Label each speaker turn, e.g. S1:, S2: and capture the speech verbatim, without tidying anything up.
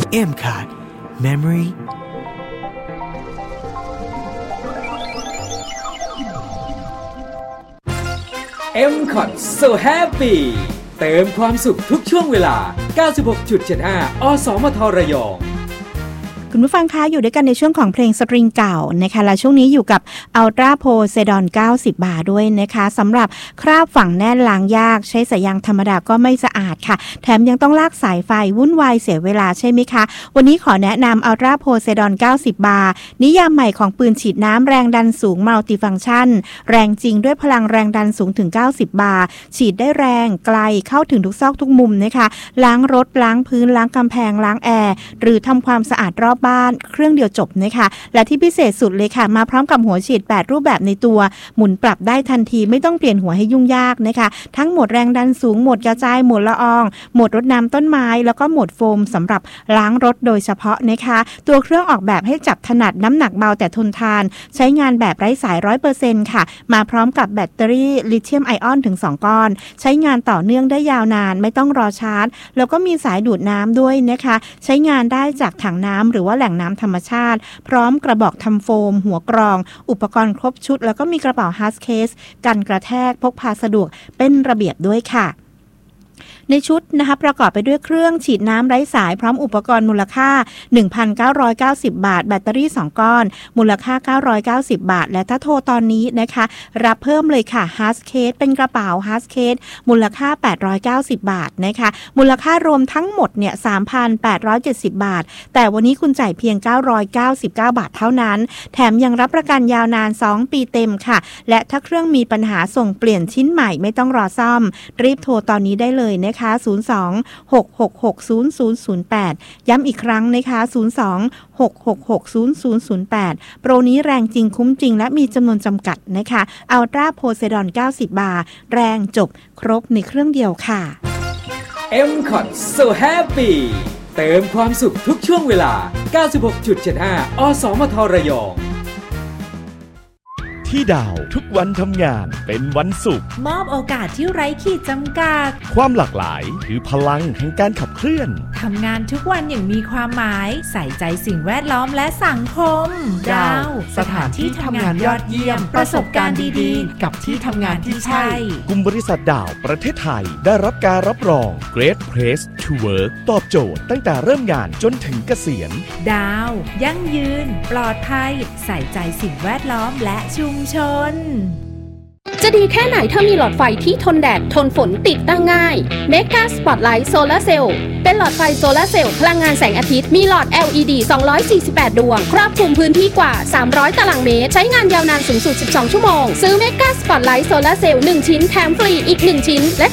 S1: M คอร์ด Memory
S2: M คอร์ด So Happy เติมความสุขทุกช่วงเวลา เก้าสิบหกจุดเจ็ดห้า อสมทระยอง
S3: คุณผู้ฟังคะอยู่ด้วยกันในช่วงของเพลงสตริงเก่านะคะและช่วงนี้อยู่กับ Ultra Poseidon เก้าสิบ บาร์ด้วยนะคะสำหรับคราบฝังแน่นล้างยากใช้สายยางธรรมดาก็ไม่สะอาดค่ะแถมยังต้องลากสายไฟวุ่นวายเสียเวลาใช่ไหมคะวันนี้ขอแนะนำ Ultra Poseidon เก้าสิบ บาร์นิยามใหม่ของปืนฉีดน้ำแรงดันสูง Multifunction แรงจริงด้วยพลังแรงดันสูงถึงเก้าสิบ บาร์ฉีดได้แรงไกลเข้าถึงทุกซอกทุกมุมนะคะล้างรถล้างพื้นล้างกำแพงล้างแอร์หรือทำความสะอาดรอบบ้านเครื่องเดียวจบนะคะและที่พิเศษสุดเลยค่ะมาพร้อมกับหัวฉีดแปดรูปแบบในตัวหมุนปรับได้ทันทีไม่ต้องเปลี่ยนหัวให้ยุ่งยากนะคะทั้งโหมดแรงดันสูงโหมดกระจายโหมดละอองโหมดรดน้ำต้นไม้แล้วก็โหมดโฟมสำหรับล้างรถโดยเฉพาะนะคะตัวเครื่องออกแบบให้จับถนัดน้ำหนักเบาแต่ทนทานใช้งานแบบไร้สาย ร้อยเปอร์เซ็นต์ ค่ะมาพร้อมกับแบตเตอรี่ลิเธียมไอออนถึงสองก้อนใช้งานต่อเนื่องได้ยาวนานไม่ต้องรอชาร์จแล้วก็มีสายดูดน้ำด้วยนะคะใช้งานได้จากถังน้ำหรือว่าแหล่งน้ำธรรมชาติพร้อมกระบอกทำโฟมหัวกรองอุปกรณ์ครบชุดแล้วก็มีกระเป๋าฮาร์ดเคสกันกระแทกพกพาสะดวกเป็นระเบียบด้วยค่ะในชุดนะคะประกอบไปด้วยเครื่องฉีดน้ำไร้สายพร้อมอุปกรณ์มูลค่า หนึ่งพันเก้าร้อยเก้าสิบ บาทแบตเตอรี่สองก้อนมูลค่าเก้าร้อยเก้าสิบ บาทและถ้าโทรตอนนี้นะคะรับเพิ่มเลยค่ะฮาร์ดเคสเป็นกระเป๋าฮาร์ดเคสมูลค่าแปดร้อยเก้าสิบบาทนะคะมูลค่ารวมทั้งหมดเนี่ย สามพันแปดร้อยเจ็ดสิบ บาทแต่วันนี้คุณจ่ายเพียงเก้าร้อยเก้าสิบเก้าบาทเท่านั้นแถมยังรับประกันยาวนานสองปีเต็มค่ะและถ้าเครื่องมีปัญหาส่งเปลี่ยนชิ้นใหม่ไม่ต้องรอซ่อมรีบโทรตอนนี้ได้เลยนะคะศูนย์ สอง หก หก หก ศูนย์ ศูนย์ ศูนย์ แปดย้ำอีกครั้งนะคะศูนย์ สอง หก หก หก ศูนย์ ศูนย์ ศูนย์ แปดโปรนี้แรงจริงคุ้มจริงและมีจำนวนจำกัดนะคะ Ultra Poseidon เก้าสิบ บาร์แรงจบครบในเครื่องเดียวค่ะ
S2: M คอร์ด So Happy เติมความสุขทุกช่วงเวลา เก้าสิบหกจุดเจ็ดห้า อสมทระยอง
S4: ที่ดาวทุกวันทำงานเป็นวันศุกร์
S5: มอบโอกาสที่ไร้ขีดจำกัด
S4: ความหลากหลายคือพลังแห่งการขับเคลื่อน
S5: ทำงานทุกวันอย่างมีความหมายใส่ใจสิ่งแวดล้อมและสังคมดาวสถานที่ทำงานยอดเยี่ยมประสบการณ์ดีๆกับที่ทำงานที่ใช่
S4: กลุ่มบริษัทดาวประเทศไทยได้รับการรับรอง Great Place to Work ตอบโจทย์ตั้งแต่เริ่มงานจนถึงเกษียณ
S5: ดาวยั่งยืนปลอดภัยใส่ใจสิ่งแวดล้อมและชุมชน
S6: จะดีแค่ไหนถ้ามีหลอดไฟที่ทนแดดทนฝนติดตั้งง่าย Mega Spotlight Solar Cell เป็นหลอดไฟโซลาร์เซลล์พลังงานแสงอาทิตย์มีหลอด แอล อี ดี สองร้อยสี่สิบแปด ดวงครอบคลุมพื้นที่กว่าสามร้อยตารางเมตรใช้งานยาวนานสูงสุดสิบสองชั่วโมงซื้อ Mega Spotlight Solar Cell หนึ่งชิ้นแถมฟรีอีกหนึ่งชิ้นและ